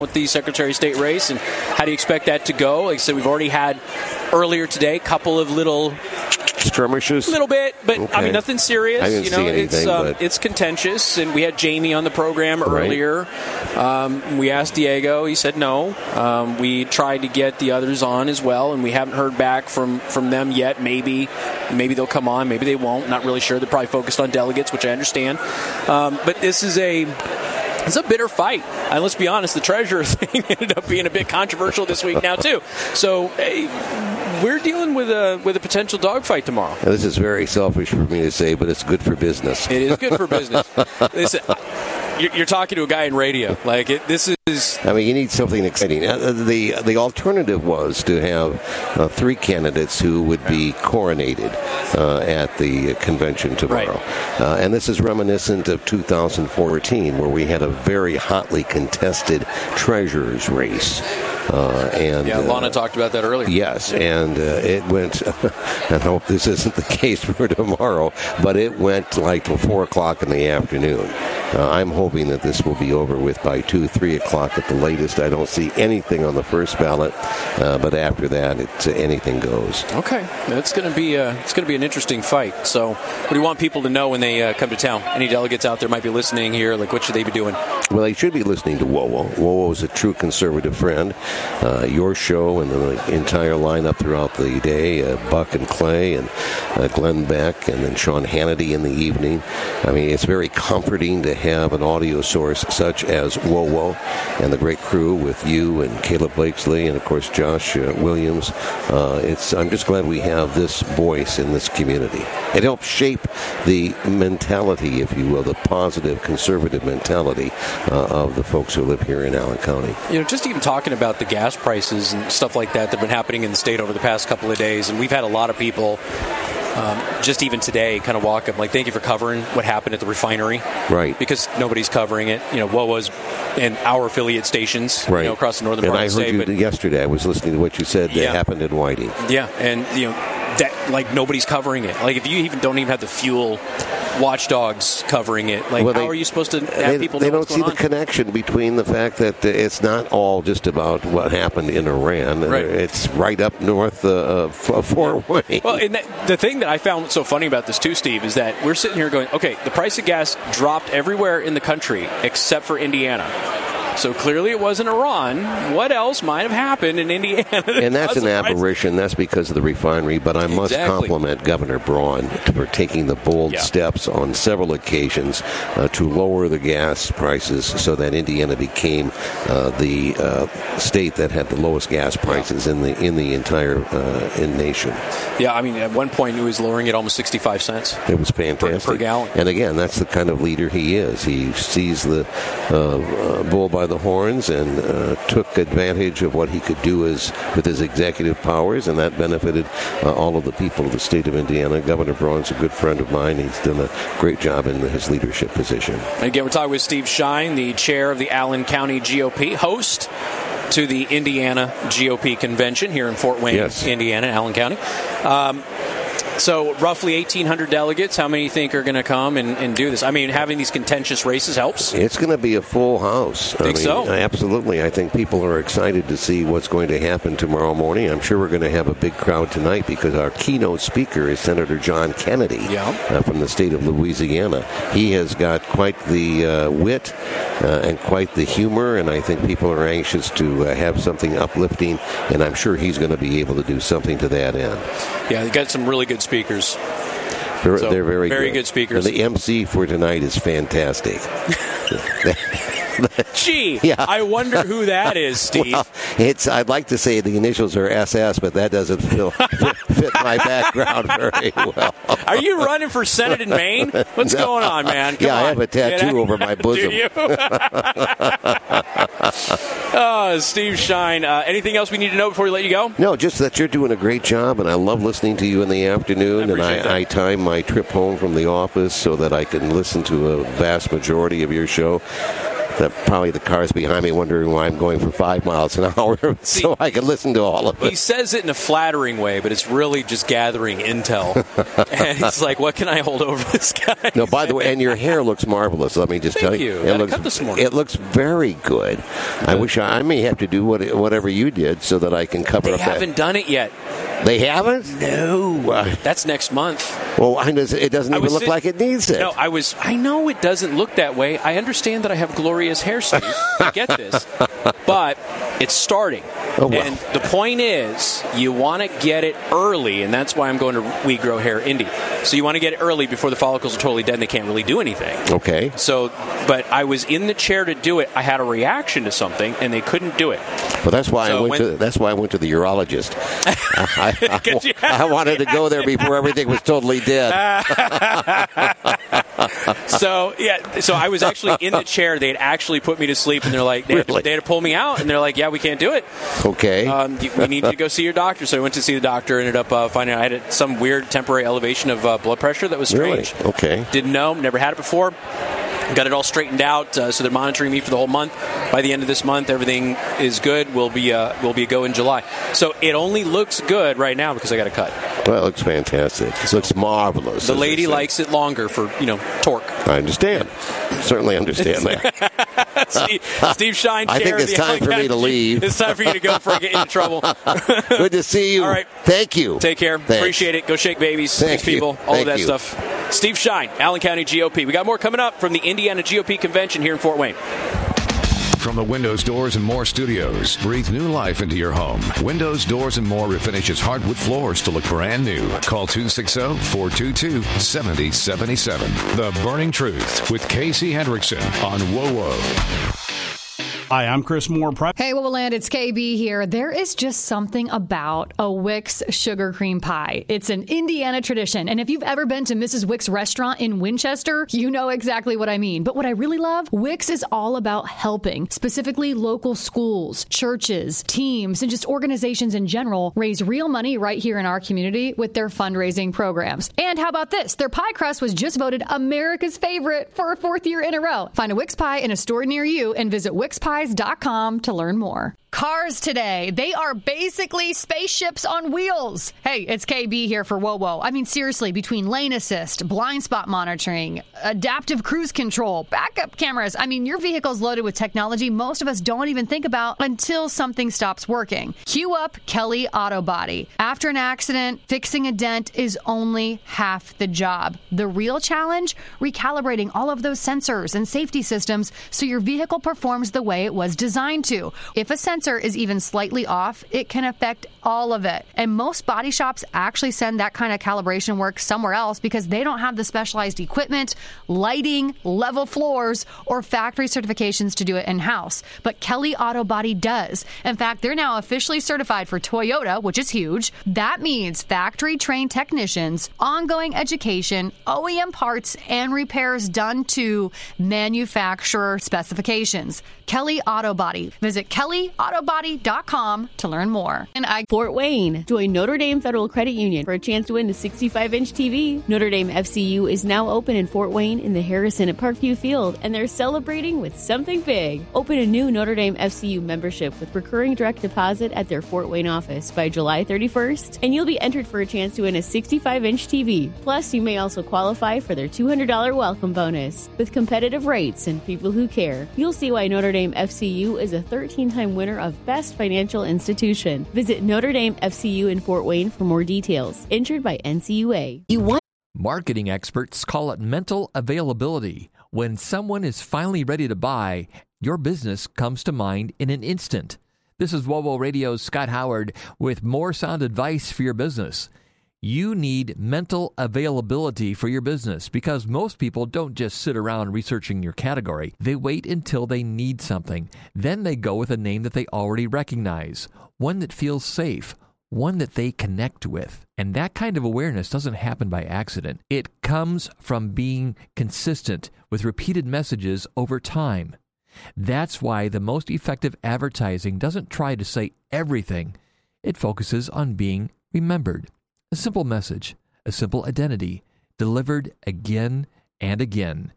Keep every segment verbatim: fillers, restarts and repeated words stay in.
with the Secretary of State race, and how do you expect that to go? Like I said, we've already had earlier today a couple of little skirmishes, a little bit, but okay. I mean nothing serious. I didn't you know, see anything, it's um, but... it's contentious, and we had Jamie on the program earlier. Right. Um, we asked Diego, he said no. Um, we tried to get the others on as well, and we haven't heard back from, from them yet. Maybe, maybe they'll come on, maybe they won't. Not really sure. They're probably focused on delegates, which I understand. Um, but this is a. It's a bitter fight. And let's be honest, the treasurer thing ended up being a bit controversial this week now, too. So hey, we're dealing with a with a potential dogfight tomorrow. Now, this is very selfish for me to say, but it's good for business. It is good for business. Listen, you're talking to a guy in radio. Like, it, this is... I mean, you need something exciting. Uh, the the alternative was to have uh, three candidates who would be coronated uh, at the convention tomorrow. Right. Uh, and this is reminiscent of two thousand fourteen, where we had a very hotly contested treasurer's race. Uh, and yeah, Lana uh, talked about that earlier. Yes, and uh, it went, I hope this isn't the case for tomorrow, but it went like till four o'clock in the afternoon. Uh, I'm hoping that this will be over with by two, three o'clock at the latest. I don't see anything on the first ballot, uh, but after that, it's, uh, anything goes. Okay, it's going to be uh, it's going to be an interesting fight. So, what do you want people to know when they uh, come to town? Any delegates out there might be listening here? Like, what should they be doing? Well, they should be listening to WOWO. WOWO is a true conservative friend. Uh, your show and the entire lineup throughout the day, uh, Buck and Clay and uh, Glenn Beck, and then Sean Hannity in the evening. I mean, it's very comforting to have an audio source such as WOWO and the great crew with you and Caleb Blakesley and, of course, Josh uh, Williams. Uh, it's I'm just glad we have this voice in this community. It helps shape the mentality, if you will, the positive conservative mentality uh, of the folks who live here in Allen County. You know, just even talking about the gas prices and stuff like that that have been happening in the state over the past couple of days, and we've had a lot of people um, just even today kind of walk up like, thank you for covering what happened at the refinery. Right. Because nobody's covering it. You know, WOWO's and our affiliate stations right. you know, across the northern and part I of the state. And I heard you but, yesterday. I was listening to what you said that yeah. happened in Whiting. Yeah, and, you know, that, like, nobody's covering it. Like, if you even don't even have the fuel watchdogs covering it, like, well, they, how are you supposed to have they, people know They don't what's see going the on? connection between the fact that uh, it's not all just about what happened in Iran. Right. It's right up north uh, of Fort Wayne. Well, and that, the thing that I found so funny about this, too, Steve, is that we're sitting here going, okay, the price of gas dropped everywhere in the country except for Indiana. So clearly it wasn't Iran. What else might have happened in Indiana? And that's an aberration. That's because of the refinery. But I must exactly. compliment Governor Braun for taking the bold yeah. steps on several occasions uh, to lower the gas prices so that Indiana became uh, the uh, state that had the lowest gas prices in the in the entire uh, in nation. Yeah, I mean, at one point he was lowering it almost sixty-five cents. It was fantastic. Per, per gallon. And again, that's the kind of leader he is. He sees the uh, uh, bull by the horns and uh, took advantage of what he could do as with his executive powers, and that benefited uh, all of the people of the state of Indiana. Governor Braun's a good friend of mine. He's done a great job in his leadership position. And again, we're talking with Steve Shine, the chair of the Allen County G O P, host to the Indiana G O P convention here in Fort Wayne, yes. Indiana, Allen County. Um, So roughly eighteen hundred delegates. How many you think are going to come and, and do this? I mean, having these contentious races helps. It's going to be a full house. I think I mean, so. Absolutely. I think people are excited to see what's going to happen tomorrow morning. I'm sure we're going to have a big crowd tonight because our keynote speaker is Senator John Kennedy yeah. uh, from the state of Louisiana. He has got quite the uh, wit uh, and quite the humor, and I think people are anxious to uh, have something uplifting, and I'm sure he's going to be able to do something to that end. Yeah, they got some really good speakers. They're, so, they're very, very good. good speakers. And the M C for tonight is fantastic. Gee, yeah. I wonder who that is, Steve. Well, it's. I'd like to say the initials are S S, but that doesn't feel, fit, fit my background very well. Are you running for Senate in Maine? What's no. going on, man? Come yeah, on. I have a tattoo you know? over my bosom. Do you? oh, Steve Shine. Uh, anything else we need to know before we let you go? No, just that you're doing a great job, and I love listening to you in the afternoon. I and I, I time my trip home from the office so that I can listen to a vast majority of your show. the, probably the cars behind me wondering why I'm going for five miles an hour See, so I can listen to all of it. He says it in a flattering way, but it's really just gathering intel. And he's like, what can I hold over this guy? No, by the way, and your hair looks marvelous. Let me just Thank tell you. you. It Got a looks, cut this morning. it looks very good. I wish I, I may have to do what, whatever you did so that I can cover They up haven't that. done it yet. They haven't? No. Well, That's next month. well it doesn't I even was look sit- like it needs it. No, I was. I know it doesn't look that way. I understand that I have glorious hair, Steve. I get this, but it's starting. Oh, well. And the point is, you want to get it early, and that's why I'm going to We Grow Hair Indy. So you want to get it early before the follicles are totally dead and they can't really do anything. Okay. So, but I was in the chair to do it. I had a reaction to something, and they couldn't do it. Well, that's why So I went when- to. That's why I went to the urologist. I, I, I, I wanted to go there before everything was totally dead. So yeah, so I was actually in the chair. They had actually put me to sleep, and they're like, they, Really? had, they had to pull me out, and they're like, yeah, we can't do it. Okay. Um, you- we need you to go see your doctor. So I went to see the doctor. Ended up uh, finding out I had some weird temporary elevation of uh, blood pressure that was strange. Really? Okay. Didn't know. Never had it before. Got it all straightened out. Uh, so they're monitoring me for the whole month. By the end of this month, everything is good. We'll be uh, we'll be a go in July. So it only looks good right now because I got a cut. Well, it looks fantastic. It looks marvelous. The as lady they say. likes it longer for, you know, torque. I understand. Certainly understand that. Steve, Steve Shine. I think chair of it's the time for me Allen to County- leave. It's time for you to go before I get into trouble. Good to see you. All right. Thank you. Take care. Thanks. Appreciate it. Go shake babies. Thank Six you. people. All Thank of that you. stuff. Steve Shine, Allen County G O P. We got more coming up from the Indiana G O P convention here in Fort Wayne. From the Windows, Doors, and More studios, breathe new life into your home. Windows, Doors, and More refinishes hardwood floors to look brand new. Call two six zero, four two two, seven zero seven seven. The Burning Truth with Casey Hendrickson on WOWO. Hi, I'm Chris Moore. Pri- Hey, Wowoland, it's K B here. There is just something about a Wix sugar cream pie. It's an Indiana tradition. And if you've ever been to Missus Wix restaurant in Winchester, you know exactly what I mean. But what I really love, Wix is all about helping, specifically local schools, churches, teams, and just organizations in general raise real money right here in our community with their fundraising programs. And how about this? Their pie crust was just voted America's favorite for a fourth year in a row. Find a Wix pie in a store near you and visit wix pies dot com to learn more. Cars today, they are basically spaceships on wheels. Hey, it's K B here for WOWO. I mean, seriously, between lane assist, blind spot monitoring, adaptive cruise control, backup cameras, I mean, your vehicle's loaded with technology most of us don't even think about until something stops working. Cue up Kelly Auto Body. After an accident, fixing a dent is only half the job. The real challenge? Recalibrating all of those sensors and safety systems so your vehicle performs the way it was designed to. If a sensor is even slightly off, it can affect all of it. And most body shops actually send that kind of calibration work somewhere else because they don't have the specialized equipment, lighting, level floors, or factory certifications to do it in-house. But Kelly Auto Body does. In fact, they're now officially certified for Toyota, which is huge. That means factory-trained technicians, ongoing education, O E M parts, and repairs done to manufacturer specifications. Kelly Auto Body. Visit kelly auto body dot com to learn more. And I Fort Wayne. Join Notre Dame Federal Credit Union for a chance to win a sixty-five inch T V. Notre Dame F C U is now open in Fort Wayne in the Harrison at Parkview Field, and they're celebrating with something big. Open a new Notre Dame F C U membership with recurring direct deposit at their Fort Wayne office by July thirty-first, and you'll be entered for a chance to win a sixty-five inch T V. Plus, you may also qualify for their two hundred dollars welcome bonus. With competitive rates and people who care, you'll see why Notre Dame F C U is a thirteen-time winner of Best Financial Institution. Visit Notre Dame F C U in Fort Wayne for more details. Insured by N C U A. You want Marketing experts call it mental availability. When someone is finally ready to buy, your business comes to mind in an instant. This is WOWO Radio's Scott Howard with more sound advice for your business. You need mental availability for your business because most people don't just sit around researching your category. They wait until they need something. Then they go with a name that they already recognize, one that feels safe, one that they connect with. And that kind of awareness doesn't happen by accident. It comes from being consistent with repeated messages over time. That's why the most effective advertising doesn't try to say everything. It focuses on being remembered. A simple message, a simple identity, delivered again and again.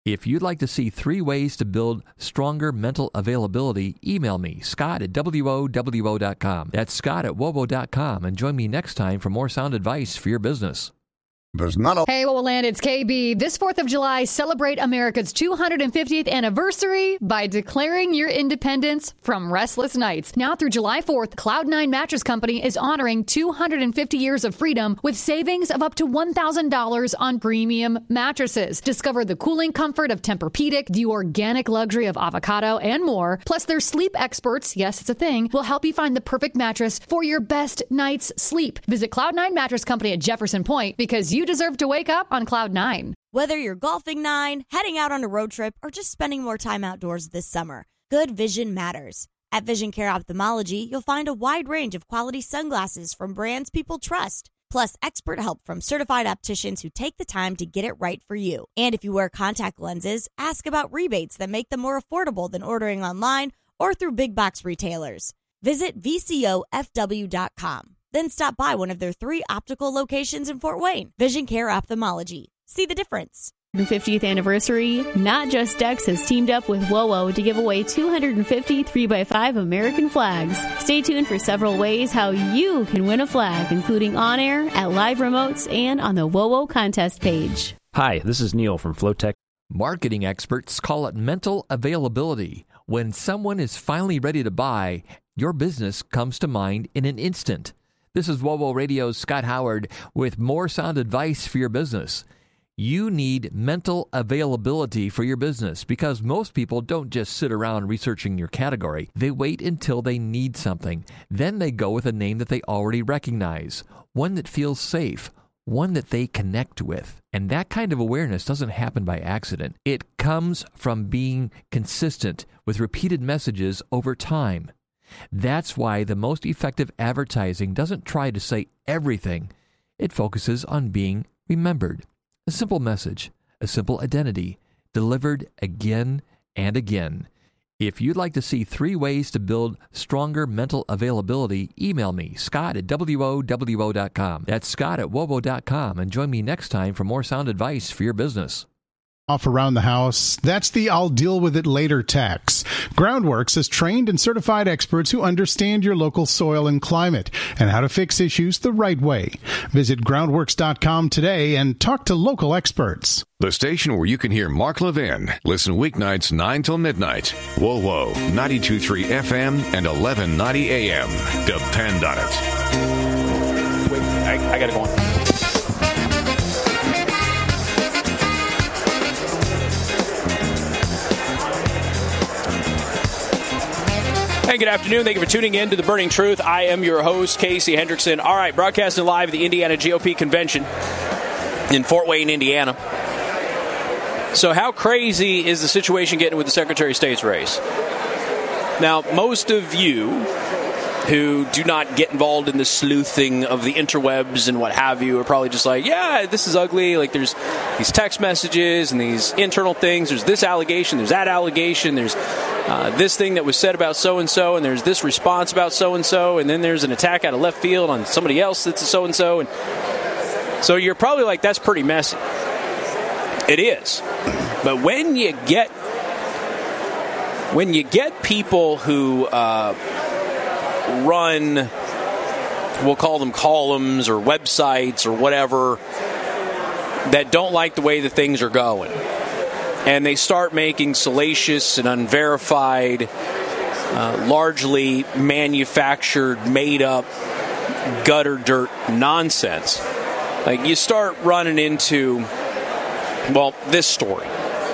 If you'd like to see three ways to build stronger mental availability, email me, Scott at W O W O dot com. That's Scott at W O W O dot com, and join me next time for more sound advice for your business. There's not a- Hey, Whoa, Land, it's K B. This fourth of July, celebrate America's two hundred fiftieth anniversary by declaring your independence from restless nights. Now through July fourth, Cloud nine Mattress Company is honoring two hundred fifty years of freedom with savings of up to one thousand dollars on premium mattresses. Discover the cooling comfort of Tempur-Pedic, the organic luxury of avocado, and more. Plus, their sleep experts, yes, it's a thing, will help you find the perfect mattress for your best night's sleep. Visit Cloud nine Mattress Company at Jefferson Point because you You deserve to wake up on Cloud nine. Whether you're golfing nine, heading out on a road trip, or just spending more time outdoors this summer, good vision matters. At Vision Care Ophthalmology, you'll find a wide range of quality sunglasses from brands people trust, plus expert help from certified opticians who take the time to get it right for you. And if you wear contact lenses, ask about rebates that make them more affordable than ordering online or through big box retailers. Visit V C O F W dot com. Then stop by one of their three optical locations in Fort Wayne. Vision Care Ophthalmology. See the difference. fiftieth anniversary, Not Just Ducks has teamed up with W O W O to give away two hundred fifty three by five American flags. Stay tuned for several ways how you can win a flag, including on air, at live remotes, and on the W O W O contest page. Hi, this is Neil from Flowtech. Marketing experts call it mental availability. When someone is finally ready to buy, your business comes to mind in an instant. This is W O W O Radio's Scott Howard with more sound advice for your business. You need mental availability for your business because most people don't just sit around researching your category. They wait until they need something. Then they go with a name that they already recognize, one that feels safe, one that they connect with. And that kind of awareness doesn't happen by accident. It comes from being consistent with repeated messages over time. That's why the most effective advertising doesn't try to say everything. It focuses on being remembered. A simple message, a simple identity, delivered again and again. If you'd like to see three ways to build stronger mental availability, email me, Scott at W O W O dot com. That's Scott at W O W O dot com, and join me next time for more sound advice for your business. Off around the house, that's the I'll deal with it later tax. Groundworks has trained and certified experts who understand your local soil and climate and how to fix issues the right way. Visit groundworks dot com today and talk to local experts. The station where you can hear Mark Levin. Listen weeknights nine till midnight. W O W O ninety-two point three F M and eleven ninety A M. Depend on it. Wait, I, I got to go on. Hey, good afternoon. Thank you for tuning in to The Burning Truth. I am your host, Casey Hendrickson. All right, broadcasting live at the Indiana G O P Convention in Fort Wayne, Indiana. So how crazy is the situation getting with the Secretary of State's race? Now, most of you who do not get involved in the sleuthing of the interwebs and what have you are probably just like, yeah, this is ugly. Like, there's these text messages and these internal things. There's this allegation. There's that allegation. There's uh, this thing that was said about so-and-so, and there's this response about so-and-so, and then there's an attack out of left field on somebody else that's a so-and-so. And so you're probably like, that's pretty messy. It is. But when you get when you get people who uh, run, we'll call them columns or websites or whatever, that don't like the way that things are going, and they start making salacious and unverified, uh, largely manufactured, made-up, gutter dirt nonsense, like you start running into, well, this story.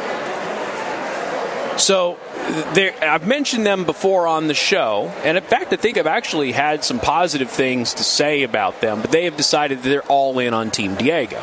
So there, I've mentioned them before on the show, and in fact, I think I've actually had some positive things to say about them, but they have decided that they're all in on Team Diego.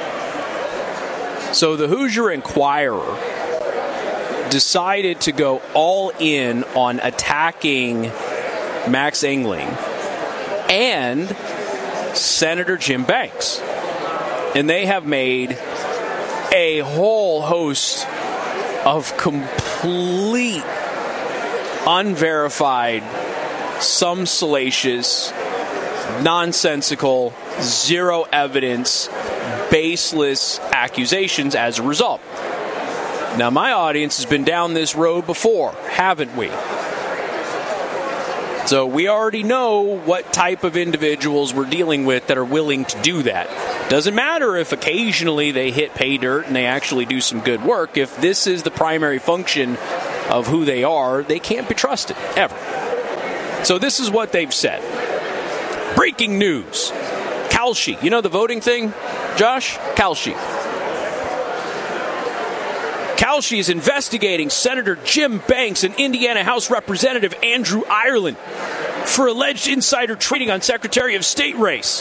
So the Hoosier Inquirer decided to go all in on attacking Max Engling and Senator Jim Banks. And they have made a whole host of complete, unverified, some salacious, nonsensical, zero evidence, baseless accusations as a result. Now, my audience has been down this road before, haven't we? So we already know what type of individuals we're dealing with that are willing to do that. Doesn't matter if occasionally they hit pay dirt and they actually do some good work. If this is the primary function of who they are, they can't be trusted, ever. So this is what they've said. Breaking news. Kalshi. You know the voting thing, Josh? Kalshi. Kalshi is investigating Senator Jim Banks and Indiana House Representative Andrew Ireland for alleged insider trading on Secretary of State race.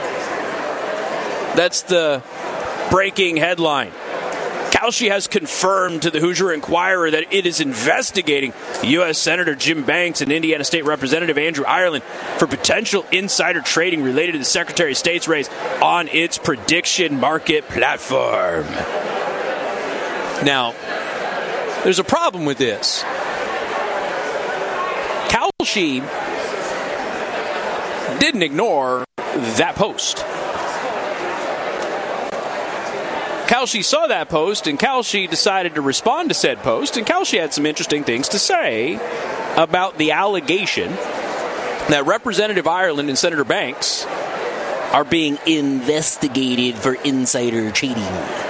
That's the breaking headline. Kalshi has confirmed to the Hoosier Inquirer that it is investigating U S Senator Jim Banks and Indiana State Representative Andrew Ireland for potential insider trading related to the Secretary of State's race on its prediction market platform. Now, there's a problem with this. Kalshi didn't ignore that post. Kalshi saw that post, and Kalshi decided to respond to said post, and Kalshi had some interesting things to say about the allegation that Representative Ireland and Senator Banks are being investigated for insider trading.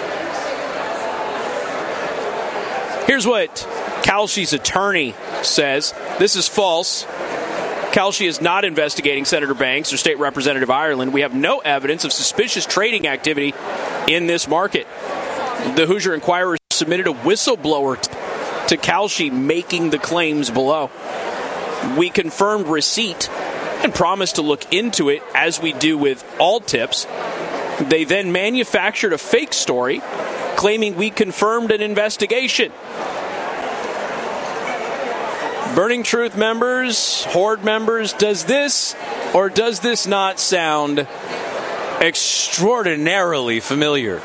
Here's what Kalshi's attorney says. This is false. Kalshi is not investigating Senator Banks or State Representative Ireland. We have no evidence of suspicious trading activity in this market. The Hoosier Inquirer submitted a whistleblower to Kalshi making the claims below. We confirmed receipt and promised to look into it, as we do with all tips. They then manufactured a fake story claiming we confirmed an investigation. Burning Truth members, Horde members, does this or does this not sound extraordinarily familiar?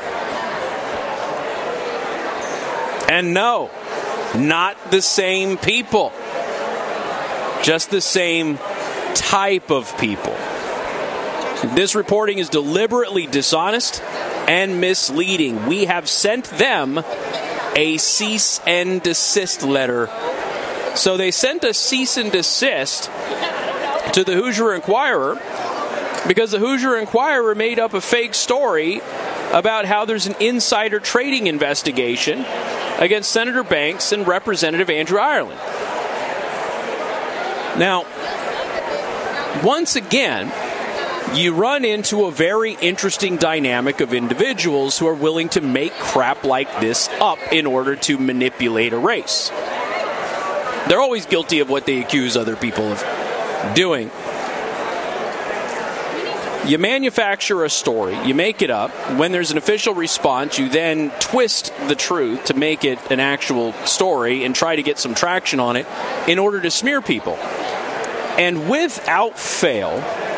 And no, not the same people. Just the same type of people. This reporting is deliberately dishonest and misleading. We have sent them a cease and desist letter. So they sent a cease and desist to the Hoosier Inquirer because the Hoosier Inquirer made up a fake story about how there's an insider trading investigation against Senator Banks and Representative Andrew Ireland. Now, once again, you run into a very interesting dynamic of individuals who are willing to make crap like this up in order to manipulate a race. They're always guilty of what they accuse other people of doing. You manufacture a story, you make it up. When there's an official response, you then twist the truth to make it an actual story and try to get some traction on it in order to smear people. And without fail,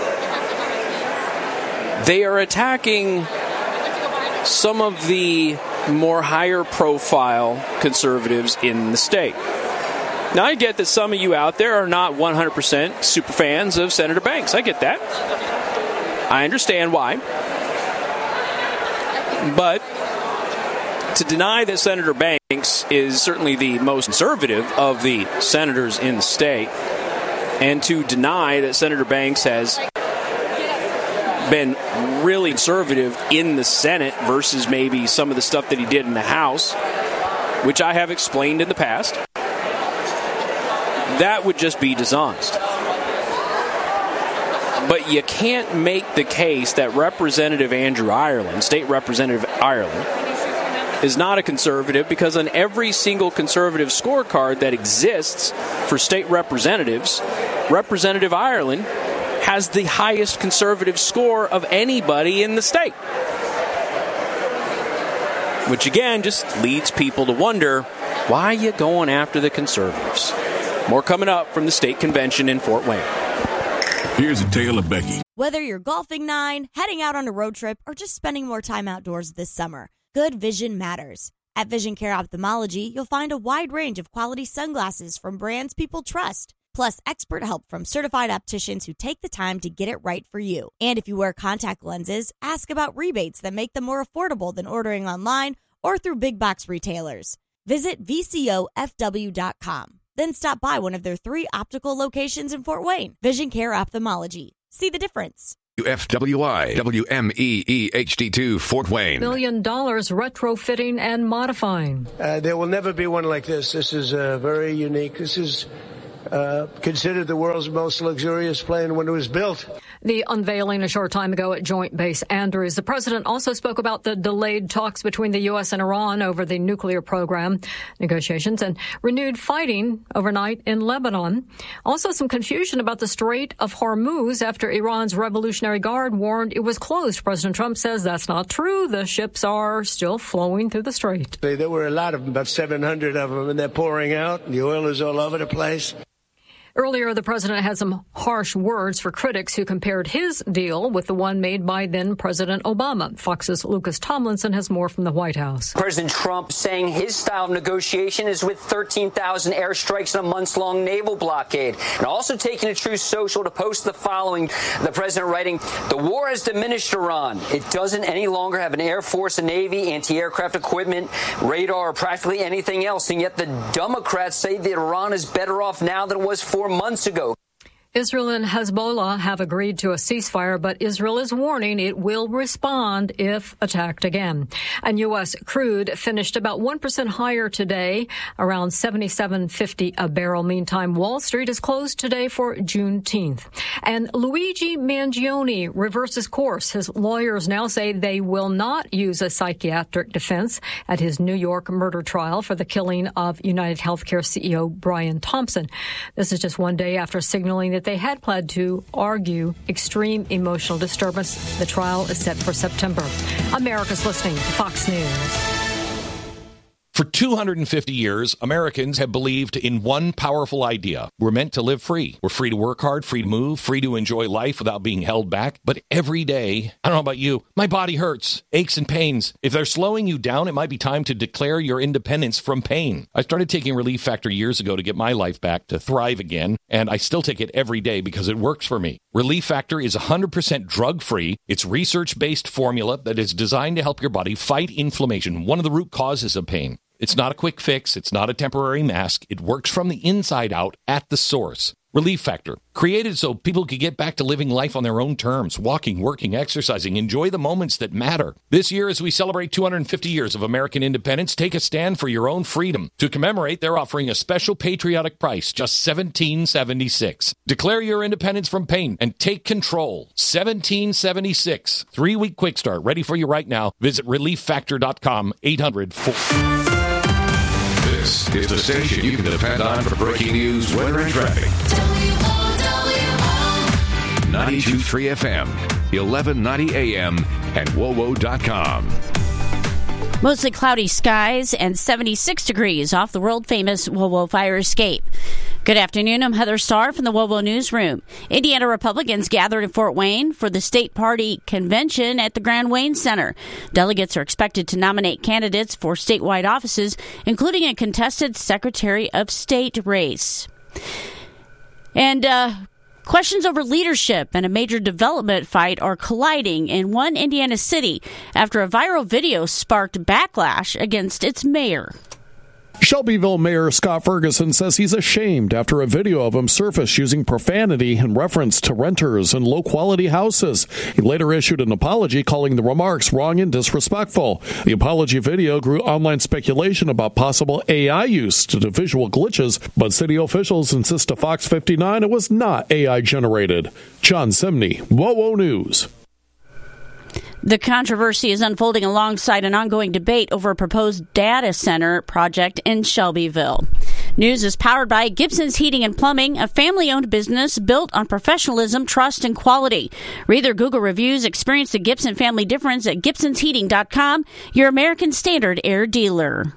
they are attacking some of the more higher profile conservatives in the state. Now, I get that some of you out there are not one hundred percent super fans of Senator Banks. I get that. I understand why. But to deny that Senator Banks is certainly the most conservative of the senators in the state, and to deny that Senator Banks has been really conservative in the Senate versus maybe some of the stuff that he did in the House, which I have explained in the past, that would just be dishonest. But you can't make the case that Representative Andrew Ireland, State Representative Ireland, is not a conservative, because on every single conservative scorecard that exists for state representatives, Representative Ireland has the highest conservative score of anybody in the state. Which again just leads people to wonder, why are you going after the conservatives? More coming up from the state convention in Fort Wayne. Here's a tale of Becky. Whether you're golfing nine, heading out on a road trip, or just spending more time outdoors this summer, good vision matters. At Vision Care Ophthalmology, you'll find a wide range of quality sunglasses from brands people trust, plus expert help from certified opticians who take the time to get it right for you. And if you wear contact lenses, ask about rebates that make them more affordable than ordering online or through big box retailers. Visit V C O F W dot com. Then stop by one of their three optical locations in Fort Wayne. Vision Care Ophthalmology. See the difference. F W I W M E E H D two Fort Wayne. Billion dollars retrofitting and modifying. Uh, there will never be one like this. This is uh, very unique. This is uh, considered the world's most luxurious plane when it was built. The unveiling a short time ago at Joint Base Andrews. The president also spoke about the delayed talks between the U S and Iran over the nuclear program negotiations and renewed fighting overnight in Lebanon. Also some confusion about the Strait of Hormuz after Iran's Revolutionary Guard warned it was closed. President Trump says that's not true. The ships are still flowing through the strait. There were a lot of them, about seven hundred of them, and they're pouring out. The oil is all over the place. Earlier, the president had some harsh words for critics who compared his deal with the one made by then-President Obama. Fox's Lucas Tomlinson has more from the White House. President Trump saying his style of negotiation is with thirteen thousand airstrikes and a months-long naval blockade. And also taking to Truth Social to post the following. The president writing, "The war has diminished Iran. It doesn't any longer have an air force, a navy, anti-aircraft equipment, radar, or practically anything else. And yet the Democrats say that Iran is better off now than it was four months ago." Israel and Hezbollah have agreed to a ceasefire, but Israel is warning it will respond if attacked again. And U S crude finished about one percent higher today, around seventy-seven fifty a barrel. Meantime, Wall Street is closed today for Juneteenth. And Luigi Mangione reverses course. His lawyers now say they will not use a psychiatric defense at his New York murder trial for the killing of United Healthcare C E O Brian Thompson. This is just one day after signaling that they had pled to argue extreme emotional disturbance. The trial is set for September. America's listening to Fox News. For two hundred fifty years, Americans have believed in one powerful idea. We're meant to live free. We're free to work hard, free to move, free to enjoy life without being held back. But every day, I don't know about you, my body hurts, aches and pains. If they're slowing you down, it might be time to declare your independence from pain. I started taking Relief Factor years ago to get my life back, to thrive again, and I still take it every day because it works for me. Relief Factor is one hundred percent drug-free. It's research-based formula that is designed to help your body fight inflammation, one of the root causes of pain. It's not a quick fix. It's not a temporary mask. It works from the inside out at the source. Relief Factor, created so people could get back to living life on their own terms, walking, working, exercising, enjoy the moments that matter. This year, as we celebrate two hundred fifty years of American independence, take a stand for your own freedom. To commemorate, they're offering a special patriotic price, just seventeen seventy-six. Declare your independence from pain and take control. seventeen seventy-six. Three-week quick start, ready for you right now. Visit relief factor dot com, eight hundred four. This is the station you can depend on for breaking news, weather, and traffic. ninety-two point three F M, eleven ninety A M, and W O W O dot com. Mostly cloudy skies and seventy-six degrees off the world-famous W O W O fire escape. Good afternoon. I'm Heather Starr from the W O W O Newsroom. Indiana Republicans gathered in Fort Wayne for the state party convention at the Grand Wayne Center. Delegates are expected to nominate candidates for statewide offices, including a contested Secretary of State race. And uh, questions over leadership and a major development fight are colliding in one Indiana city after a viral video sparked backlash against its mayor. Shelbyville Mayor Scott Ferguson says he's ashamed after a video of him surfaced using profanity in reference to renters in low-quality houses. He later issued an apology calling the remarks wrong and disrespectful. The apology video grew online speculation about possible A I use due to visual glitches, but city officials insist to Fox fifty-nine it was not A I-generated. John Simney, W O W O News. The controversy is unfolding alongside an ongoing debate over a proposed data center project in Shelbyville. News is powered by Gibson's Heating and Plumbing, a family-owned business built on professionalism, trust, and quality. Read their Google reviews. Experience the Gibson family difference at gibsons heating dot com, your American Standard Air dealer.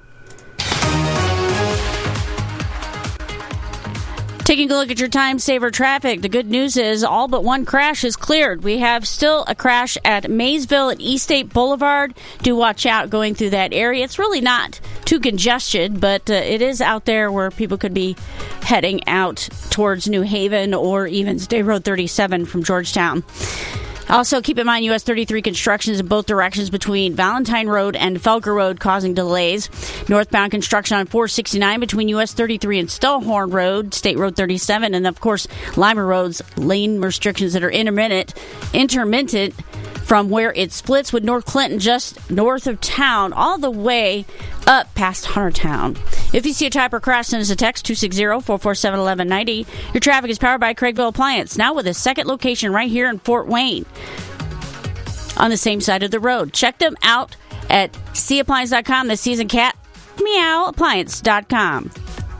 Taking a look at your time saver traffic, the good news is all but one crash is cleared. We have still a crash at Maysville at East State Boulevard. Do watch out going through that area. It's really not too congested, but uh, it is out there where people could be heading out towards New Haven or even State Road thirty-seven from Georgetown. Also, keep in mind U S thirty-three constructions in both directions between Valentine Road and Felger Road causing delays. Northbound construction on four sixty-nine between U S thirty-three and Stillhorn Road, State Road thirty-seven, and of course Lima Road's lane restrictions that are intermittent, intermittent from where it splits with North Clinton just north of town all the way up past Huntertown. If you see a type or crash, send us a text two six zero, four four seven, one one nine zero. Your traffic is powered by Craigville Appliance, now with a second location right here in Fort Wayne on the same side of the road. Check them out at c appliance dot com, the season cat, meow appliance dot com.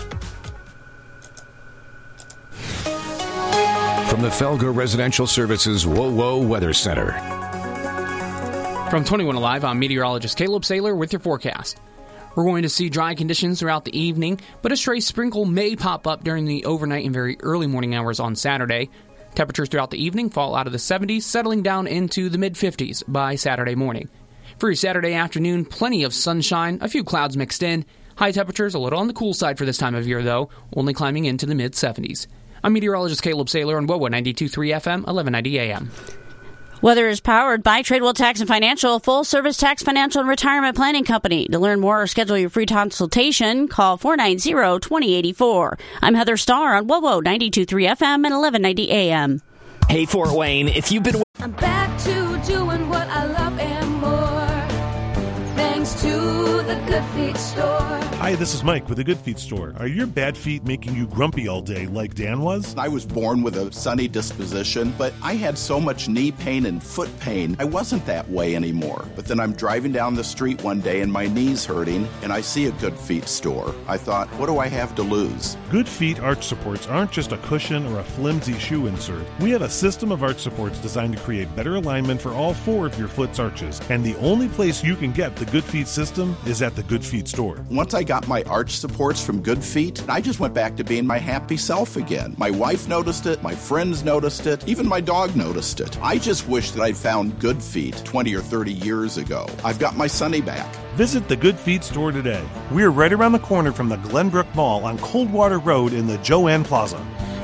From the Felger Residential Services WOWO Weather Center. From twenty-one Alive, I'm meteorologist Caleb Saylor with your forecast. We're going to see dry conditions throughout the evening, but a stray sprinkle may pop up during the overnight and very early morning hours on Saturday. Temperatures throughout the evening fall out of the seventies, settling down into the mid-fifties by Saturday morning. For your Saturday afternoon, plenty of sunshine, a few clouds mixed in. High temperatures a little on the cool side for this time of year, though, only climbing into the mid-seventies. I'm meteorologist Caleb Saylor on WOWO ninety-two point three F M, eleven ninety A M. Weather is powered by Tradewell Tax and Financial, a full-service tax, financial, and retirement planning company. To learn more or schedule your free consultation, call four nine zero, two zero eight four. I'm Heather Starr on WOWO ninety-two point three F M and eleven ninety A M. Hey, Fort Wayne, if you've been... I'm back to doing what I love and more, thanks to the Good Feet store. Hi, this is Mike with the Good Feet store. Are your bad feet making you grumpy all day like Dan was? I was born with a sunny disposition, but I had so much knee pain and foot pain, I wasn't that way anymore. But then I'm driving down the street one day and my knee's hurting, and I see a Good Feet store. I thought, what do I have to lose? Good Feet arch supports aren't just a cushion or a flimsy shoe insert. We have a system of arch supports designed to create better alignment for all four of your foot's arches. And the only place you can get the Good Feet system is at the Good Feet store. Once I got my arch supports from Good Feet, I just went back to being my happy self again. My wife noticed it, my friends noticed it, even my dog noticed it. I just wish that I'd found Good Feet twenty or thirty years ago. I've got my Sonny back. Visit the Good Feet store today. We're right around the corner from the Glenbrook Mall on Coldwater Road in the Joanne Plaza.